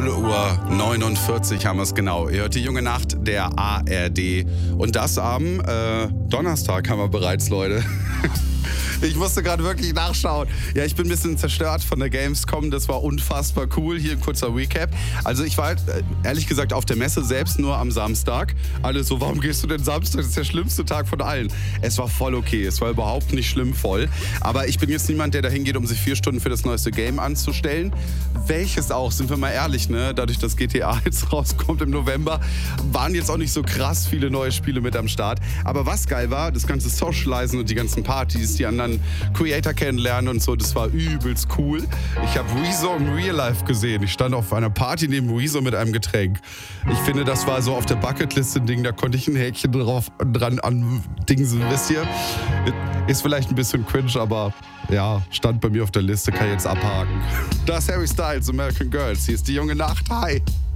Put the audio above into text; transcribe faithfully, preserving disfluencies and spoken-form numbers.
null Uhr neunundvierzig haben wir es genau. Ihr hört die junge Nacht der A R D. Und das am äh, Donnerstag haben wir bereits, Leute. Ich musste gerade wirklich nachschauen. Ja, ich bin ein bisschen zerstört von der Gamescom. Das war unfassbar cool. Hier ein kurzer Recap. Also ich war halt, ehrlich gesagt auf der Messe selbst nur am Samstag. Alle so, warum gehst du denn Samstag? Das ist der schlimmste Tag von allen. Es war voll okay. Es war überhaupt nicht schlimm voll. Aber ich bin jetzt niemand, der da hingeht, um sich vier Stunden für das neueste Game anzustellen. Welches auch, sind wir mal ehrlich, ne? Dadurch, dass G T A jetzt rauskommt im November, waren jetzt auch nicht so krass viele neue Spiele mit am Start. Aber was geil war, das ganze Socializen und die ganzen Partys, die anderen Creator kennenlernen und so, das war übelst cool. Ich habe Rezo im Real Life gesehen. Ich stand auf einer Party neben Rezo mit einem Getränk. Ich finde, das war so auf der Bucketliste ein Ding, da konnte ich ein Häkchen drauf dran an Dingsen, wisst ihr? Ist vielleicht ein bisschen cringe, aber ja, stand bei mir auf der Liste, kann ich jetzt abhaken. Das ist Harry Styles, American Girls. Hier ist die junge Nacht. Hi.